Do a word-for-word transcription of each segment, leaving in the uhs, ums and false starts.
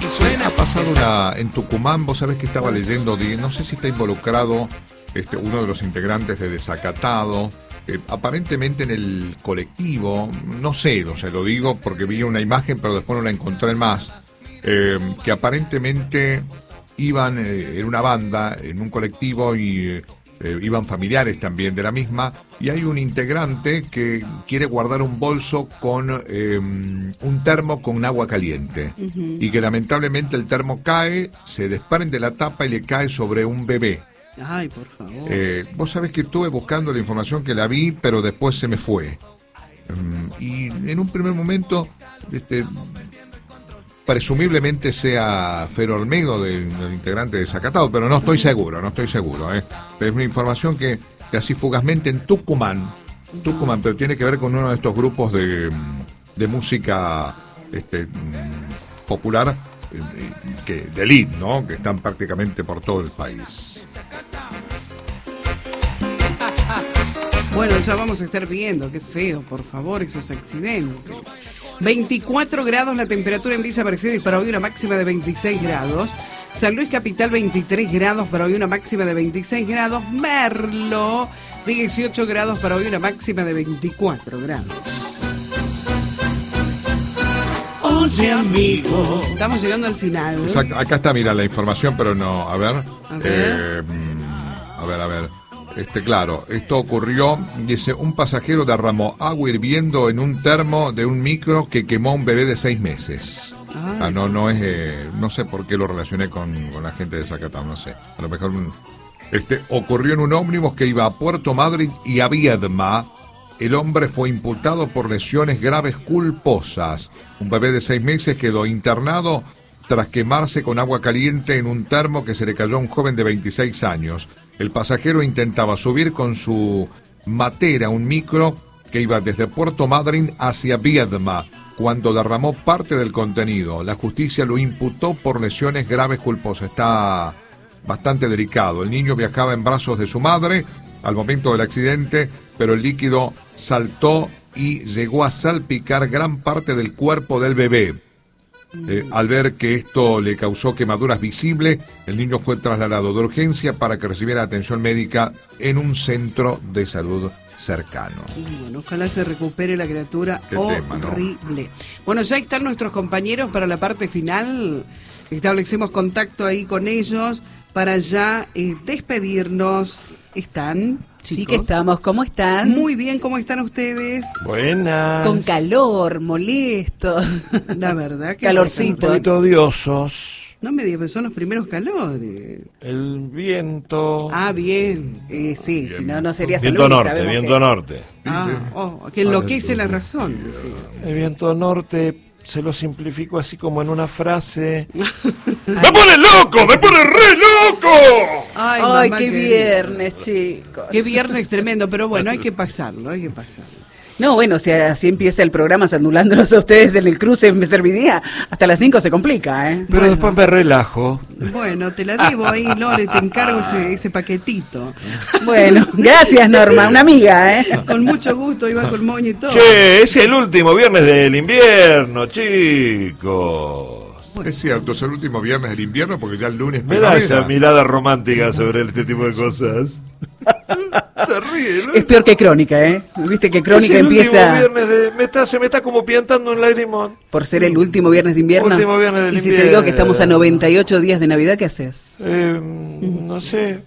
Ha pasado una en Tucumán, vos sabés que estaba leyendo, de, no sé si está involucrado este, uno de los integrantes de Desacatado, eh, aparentemente en el colectivo, no sé, o sea, lo digo porque vi una imagen pero después no la encontré más, eh, que aparentemente iban eh, en una banda, en un colectivo y... Eh, iban familiares también de la misma, y hay un integrante que quiere guardar un bolso con eh, un termo con agua caliente, uh-huh. y que lamentablemente el termo cae, se desprende la tapa y le cae sobre un bebé. Ay, por favor. Eh, vos sabés que estuve buscando la información, que la vi, pero después se me fue. Um, y en un primer momento... este presumiblemente sea Fero Olmedo, del integrante de Desacatado, pero no estoy seguro, no estoy seguro. ¿eh? Es una información que, que así fugazmente en Tucumán, Tucumán, pero tiene que ver con uno de estos grupos de, de música este, popular, que de elite, ¿no? Que están prácticamente por todo el país. Bueno, ya vamos a estar viendo, qué feo, por favor, esos accidentes. veinticuatro grados la temperatura en Villa Mercedes, para hoy una máxima de veintiséis grados. San Luis Capital veintitrés grados, para hoy una máxima de veintiséis grados. Merlo dieciocho grados, para hoy una máxima de veinticuatro grados. Oye, amigo, estamos llegando al final. Exacto. Acá está, mira, la información, pero no, a ver. A ver, eh, a ver, a ver. Este, claro, esto ocurrió, dice, un pasajero derramó agua hirviendo en un termo de un micro que quemó a un bebé de seis meses. Ay. Ah, no, no es, eh, no sé por qué lo relacioné con, con la gente de Desacatado, no sé. A lo mejor, este, ocurrió en un ómnibus que iba a Puerto Madryn y a Viedma. El hombre fue imputado por lesiones graves culposas. Un bebé de seis meses quedó internado tras quemarse con agua caliente en un termo que se le cayó a un joven de veintiséis años. El pasajero intentaba subir con su matera un micro que iba desde Puerto Madryn hacia Viedma, cuando derramó parte del contenido. La justicia lo imputó por lesiones graves culposas. Está bastante delicado. El niño viajaba en brazos de su madre al momento del accidente, pero el líquido saltó y llegó a salpicar gran parte del cuerpo del bebé. Eh, al ver que esto le causó quemaduras visibles, el niño fue trasladado de urgencia para que recibiera atención médica en un centro de salud cercano. Bueno, ojalá se recupere la criatura. Qué horrible. Tema, ¿no? Bueno, ya están nuestros compañeros para la parte final. Establecemos contacto ahí con ellos para ya eh, despedirnos. ¿Están? Chicos. Sí que estamos, ¿cómo están? Muy bien, ¿cómo están ustedes? Buenas. Con calor, molestos. La verdad que... Calorcito. Un poquito odiosos. No me digas, son los primeros calores. El viento. Ah, bien. Eh, sí, bien. Si no, no sería Viento San Luis, norte, viento que... norte. Ah, oh, que enloquece la razón. Sí. El viento norte se lo simplifico así como en una frase. ¡Me pone loco! ¡Me pone re loco! Ay, Ay mamá, qué que... viernes, chicos. Qué viernes tremendo, pero bueno, hay que pasarlo, hay que pasarlo. No, bueno, si así empieza el programa sandulándolos a ustedes en el cruce me serviría, hasta las cinco se complica, ¿eh? Pero bueno, después me relajo. Bueno, te la debo ahí, Lore, te encargo ese, ese paquetito. Bueno, gracias, Norma, una amiga, ¿eh? Con mucho gusto, iba con moño y todo. Che, es el último viernes del invierno, chicos. Bueno, es cierto, es el último viernes del invierno porque ya el lunes... Me da esa mirada romántica sobre este tipo de cosas. Se ríe, ¿no? Es peor que Crónica, ¿eh? Viste que Crónica es el empieza... Viernes de... me está, se me está como piantando un lagrimón. Por ser el último viernes de invierno. Último viernes del y si invierno. te digo que estamos a noventa y ocho días de Navidad, ¿qué haces? Eh, no sé.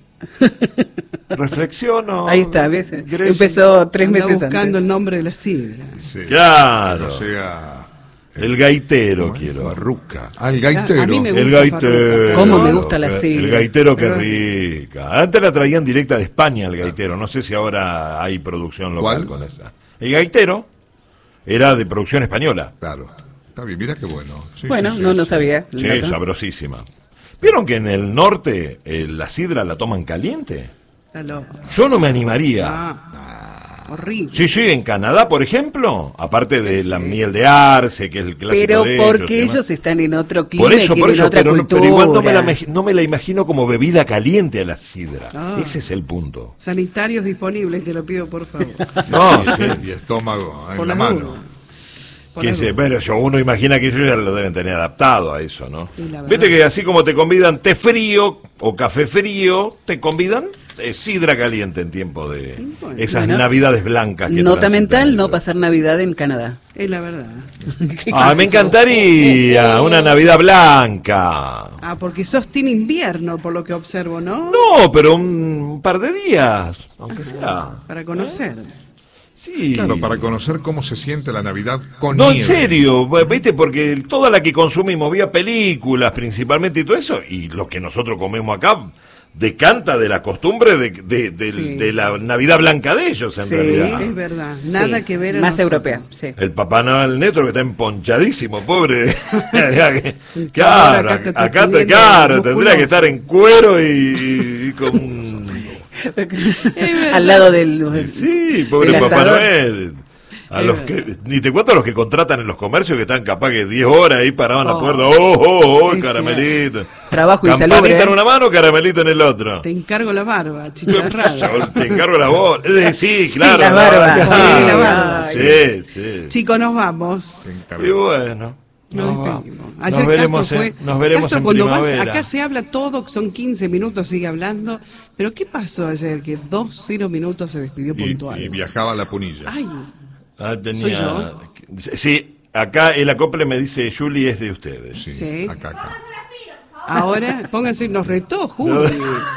Reflexiono. Ahí está, ¿ves? Grecia. Empezó tres Anda meses buscando antes. el nombre de la sidra. Sí. Claro. O sea... El gaitero, Bueno, quiero. Farruca. Ah, el gaitero. A mí me gusta El gaitero. Farruca. ¿Cómo me gusta la que- sidra? El gaitero, qué rica. Antes la traían directa de España, el gaitero. No sé si ahora hay producción local ¿Cuál? con esa. El gaitero era de producción española. Claro. Está bien, mira qué bueno. Sí, Bueno, sí, sí, no lo sí. sabía. Sí, el dato. sabrosísima. ¿Vieron que en el norte eh, la sidra la toman caliente? Está loco. Yo no me animaría. Ah, horrible. Sí, sí, en Canadá, por ejemplo, aparte de la miel de arce, que es el clásico Pero de porque ellos, ellos están en otro clima, por eso, por tienen eso, otra pero, no- cultura. pero igual no me, la, imagi- no me la imagino como bebida caliente a la sidra. Ah. Ese es el punto. Sanitarios disponibles, te lo pido por favor. No, sí. Y estómago en Por la las mano. dudas. por Que la se, duda. bueno, yo, uno imagina que ellos ya lo deben tener adaptado a eso, ¿no? Sí, la verdad. Viste que así como te convidan té frío o café frío, te convidan eh, sidra caliente en tiempo de Bueno. esas Bueno. navidades blancas. Que Nota transitan mental, el- no pasar Navidad en Canadá. Es la verdad. Ah, me encantaría una Navidad blanca. Ah, porque sos team invierno, por lo que observo, ¿no? No, pero un par de días, aunque sea. Para conocer. Sí. Claro, para conocer cómo se siente la Navidad con No, en nieve. serio, viste, porque toda la que consumimos, vía películas principalmente y todo eso, y lo que nosotros comemos acá, decanta de la costumbre de, de, de- Sí. de la Navidad blanca de ellos, en Sí. realidad. Es verdad. Sí, Nada que ver a más nosotros. europea, sí. El Papá Noel Netro que está emponchadísimo, pobre. Acá Claro, te está acá te, pidiendo claro, musculoso. tendría que estar en cuero y, y con... verdad. Al lado del... Sí, pobre del Papá asador. Noel. A Es los verdad. que, ni te cuento a los que contratan en los comercios que están capaz que diez horas ahí paraban a la Oh. puerta. Oh, oh, oh, Es caramelito. Trabajo y Campanita salubre, en ¿eh? una mano, caramelito en el otro. Te encargo la barba, chicharrada. Yo te encargo la voz. Eh, Sí, claro. la barba. Sí, Sí, la barba. Sí, sí. Chicos, nos vamos. Se encarga. Y bueno. Nos nos vamos. despedimos. Nos Ayer veremos, Castro fue. en, nos veremos Castro, en cuando vas, primavera. acá se habla todo, son quince minutos, sigue hablando. Pero ¿qué pasó ayer? Que dos, cero minutos se despidió Y, puntual. y viajaba a la punilla. Ay, Ah, tenía... ¿Soy yo? Sí, acá el acople me dice, Julie es de ustedes. Sí, Sí. acá, acá. ahora pónganse, nos retó Juli.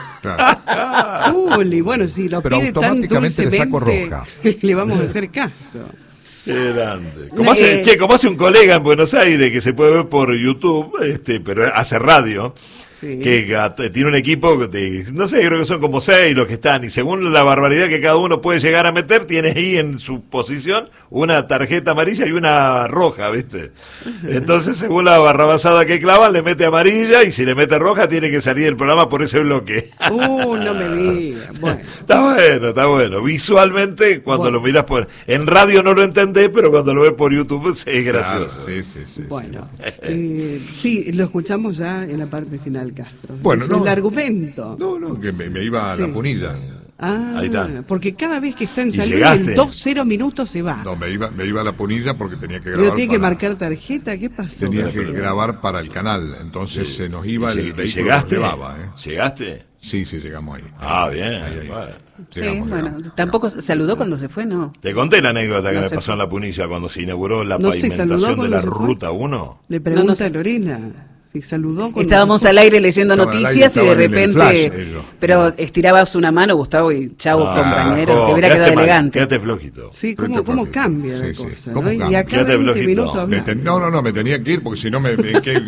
Claro. Juli, bueno, si lo Pero pide tan automáticamente le saco dulcemente, roja. le vamos a hacer caso. Qué grande. Como Eh, hace, che, como hace un colega en Buenos Aires que se puede ver por YouTube, este, pero hace radio, Sí. que ah, t- tiene un equipo de, no sé, creo que son como seis los que están, y según la barbaridad que cada uno puede llegar a meter, tiene ahí en su posición una tarjeta amarilla y una roja, ¿viste? Entonces, según la barrabasada que clava, le mete amarilla, y si le mete roja, tiene que salir del programa por ese bloque. Uh, no me digas. Bueno, Está bueno, está bueno. Visualmente, cuando Bueno. lo miras por... En radio no lo entendés, pero cuando lo ves por YouTube es gracioso. Claro, sí, sí, sí. bueno. Eh, sí, lo escuchamos ya en la parte final, Castro. Bueno, Es no. el argumento. No, no, que me, me iba a Sí. la punilla. Ah, Ahí está. porque cada vez que está en ¿Y San Luis, llegaste? en dos, cero minutos se va. No, me iba, me iba a la punilla porque tenía que grabar. Pero tiene que para- marcar tarjeta, ¿qué pasó? Tenía que grabar para el canal, entonces se nos iba ¿Y el lleg- vehículo ¿Llegaste? que nos llevaba, ¿eh? ¿Llegaste? Sí, sí, llegamos ahí. Ah, bien. Ahí, ahí. Bueno. Sí, Llegamos, bueno, llegamos. tampoco saludó cuando se fue, ¿no? Te conté la anécdota que No me sé. pasó en la Punilla cuando se inauguró la No sé, ¿saludó pavimentación de cuando la se fue? Ruta uno. Le pregunta No, no sé. a Lorena si saludó cuando Estábamos se fue. al aire leyendo Estaban al noticias aire, y de estaban en el repente... flash, ellos. pero estirabas una mano, Gustavo, y chau, Ah, compañero, oh, que hubiera quedaste quedado mal, elegante. Quédate flojito. Sí, Frente cómo, cómo flojito. cambia la Sí, sí. cosa, ¿Cómo ¿no? Y cambia? acá Quédate veinte flojito. minutos Me hablando. ten- no, no, no, me tenía que ir porque si no me... me- que-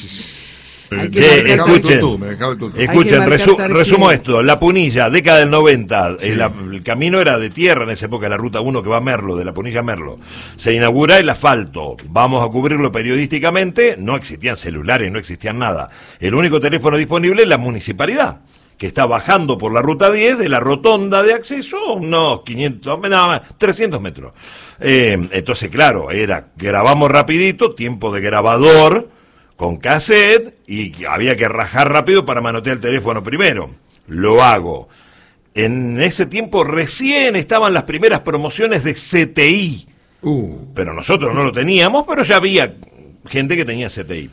Hay me que Che, marcar dejaba el escuchen. tutú, me dejaba el tutú. que Escuchen, marcar resu- tarjeta. resumo esto. La Punilla, década del noventa, Sí. el, el camino era de tierra en esa época, la ruta uno que va a Merlo, de la Punilla a Merlo. Se inaugura el asfalto. Vamos a cubrirlo periodísticamente. No existían celulares, no existían nada. El único teléfono disponible es la municipalidad, que está bajando por la ruta diez de la rotonda de acceso, unos quinientos, nada más, trescientos metros. Eh, entonces, claro, era, grabamos rapidito, tiempo de grabador, con cassette, y había que rajar rápido para manotear el teléfono primero. Lo hago. En ese tiempo recién estaban las primeras promociones de C T I, Uh, pero nosotros no lo teníamos, pero ya había gente que tenía C T I.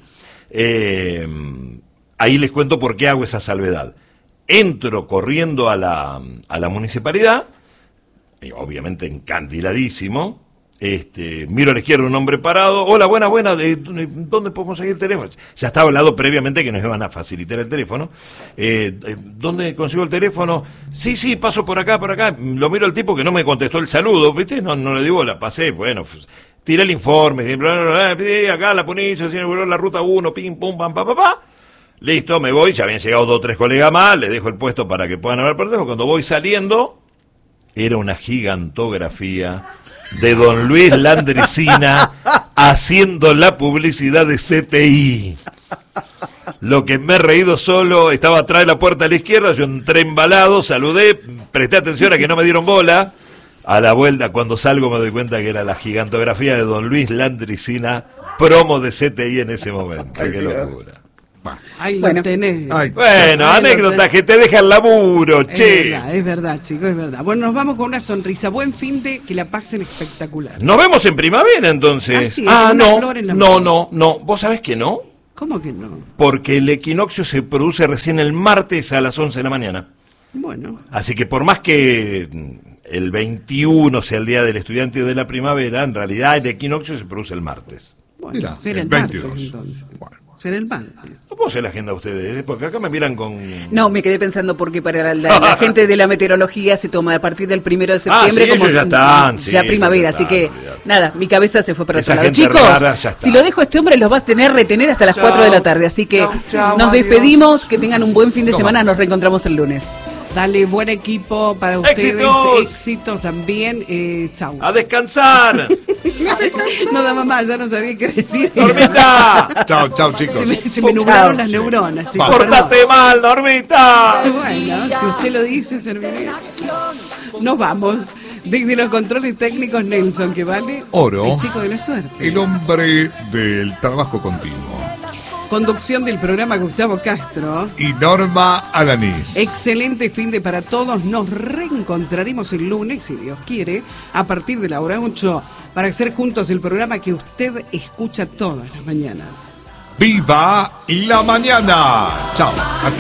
Eh, ahí les cuento por qué hago esa salvedad. Entro corriendo a la, a la municipalidad, y obviamente encandiladísimo. Este, miro a la izquierda un hombre parado. Hola, buena, buena. ¿De dónde, dónde puedo conseguir el teléfono? Ya estaba hablado previamente que nos iban a facilitar el teléfono. Eh, eh, ¿Dónde consigo el teléfono? Sí, sí, paso por acá, por acá. Lo miro al tipo que no me contestó el saludo, ¿viste? No, no le digo, la pasé. Bueno, pues, tiré el informe. Bla, bla, bla, bla, acá la Punilla, se inauguró la ruta uno, pim, pum, pam, pa, pa, pa. Listo, me voy. Ya habían llegado dos o tres colegas más. Les dejo el puesto para que puedan hablar por teléfono. Cuando voy saliendo, era una gigantografía de don Luis Landricina haciendo la publicidad de C T I. Lo que me he reído solo, estaba atrás de la puerta a la izquierda, yo entré embalado, saludé, presté atención a que no me dieron bola. A la vuelta, cuando salgo, me doy cuenta que era la gigantografía de don Luis Landricina, promo de C T I en ese momento. Qué locura. Ahí lo Bueno. tenés. Ay, Bueno, Ay, anécdotas no, que te deja el laburo, Es che. verdad, es verdad, chicos, es verdad. Bueno, nos vamos con una sonrisa. Buen fin de que la pasen espectacular. Nos vemos en primavera entonces. Ah, sí, ah, con una no, flor en la no, mano. no, no. ¿Vos sabés que no? ¿Cómo que no? Porque el equinoccio se produce recién el martes a las once de la mañana. Bueno, Así que por más que el veintiuno sea el día del estudiante de la primavera, en realidad el equinoccio se produce el martes. bueno, Mirá, será el el martes veintidós. entonces. Bueno. Será el martes. No puedo hacer la agenda de ustedes, ¿eh? Porque acá me miran con... No, me quedé pensando porque para la, la- la gente de la meteorología se toma a partir del primero de septiembre Ah, sí, como ellos ya si- están, sí, ya ellos primavera, ya así están, que olvidate. nada, mi cabeza se fue para Esa otro lado. gente Chicos, rara ya está. si lo dejo a este hombre los vas a tener retener hasta las Chao. cuatro de la tarde, así que Chao, chao, nos adiós. despedimos, que tengan un buen fin de Toma. semana, nos reencontramos el lunes. Dale, buen equipo para ustedes. ¡Éxitos! Éxitos también. Eh, chau. ¡A descansar! No da más, ya no sabía qué decir. ¡Normita! Chao, chao, chicos. Se me, se me Chao. nublaron las neuronas, chicos. ¡Pórtate mal, Normita! perdón. Bueno, si usted lo dice, serviría. Nos vamos. Desde los controles técnicos, Nelson, que vale. Oro. El chico de la suerte. El hombre del trabajo continuo. Conducción del programa Gustavo Castro. Y Norma Alanís. Excelente fin de para todos. Nos reencontraremos el lunes, si Dios quiere, a partir de la hora ocho, para hacer juntos el programa que usted escucha todas las mañanas. ¡Viva la mañana! Chao. Hasta